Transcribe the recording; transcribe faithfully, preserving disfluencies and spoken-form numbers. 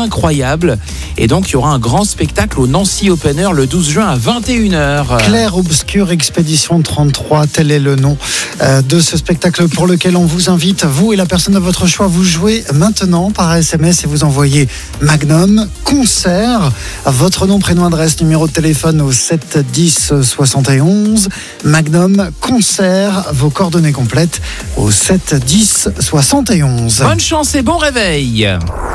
incroyable. Et donc, il y aura un grand spectacle au Nancy Open Air le douze juin à vingt et une heures. Clair Obscur Expédition trente-trois, tel est le nom euh, de ce spectacle pour lequel on vous invite. Vous et la personne de votre choix, vous jouez maintenant par S M S et vous envoyez Magnum Concert. Votre nom, prénom, adresse, numéro de téléphone au sept dix soixante et onze. Magnum Concert, vos coordonnées complètes au sept dix soixante et onze. Bonne chance et bon réveil.